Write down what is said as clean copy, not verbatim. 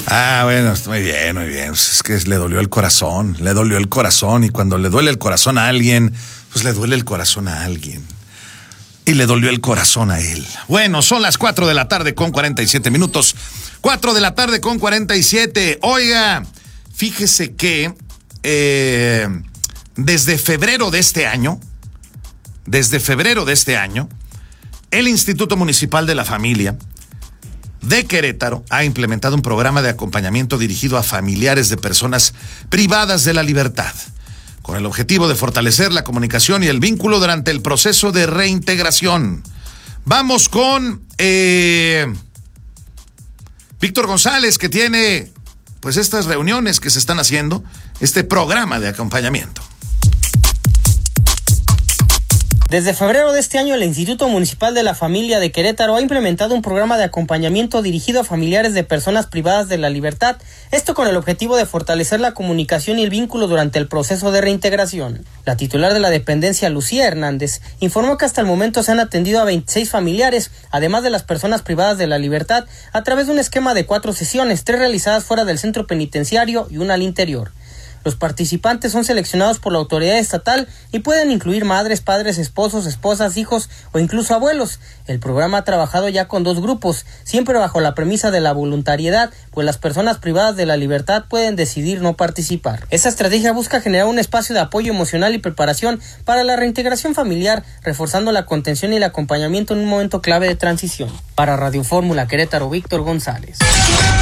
Ah, bueno, muy bien, muy bien. Pues es que le dolió el corazón, y cuando le duele el corazón a alguien, pues le duele el corazón a alguien. Y le dolió el corazón a él. Bueno, son las 4 de la tarde con 47 minutos. 4 de la tarde con 47. Oiga, fíjese que desde febrero de este año, el Instituto Municipal de la Familia de Querétaro ha implementado un programa de acompañamiento dirigido a familiares de personas privadas de la libertad, con el objetivo de fortalecer la comunicación y el vínculo durante el proceso de reintegración. Vamos con Víctor González, que tiene pues estas reuniones que se están haciendo, este programa de acompañamiento. Desde febrero de este año, el Instituto Municipal de la Familia de Querétaro ha implementado un programa de acompañamiento dirigido a familiares de personas privadas de la libertad, esto con el objetivo de fortalecer la comunicación y el vínculo durante el proceso de reintegración. La titular de la dependencia, Lucía Hernández, informó que hasta el momento se han atendido a 26 familiares, además de las personas privadas de la libertad, a través de un esquema de 4 sesiones, 3 realizadas fuera del centro penitenciario y una al interior. Los participantes son seleccionados por la autoridad estatal y pueden incluir madres, padres, esposos, esposas, hijos o incluso abuelos. El programa ha trabajado ya con 2 grupos, siempre bajo la premisa de la voluntariedad, pues las personas privadas de la libertad pueden decidir no participar. Esta estrategia busca generar un espacio de apoyo emocional y preparación para la reintegración familiar, reforzando la contención y el acompañamiento en un momento clave de transición. Para Radio Fórmula Querétaro, Víctor González.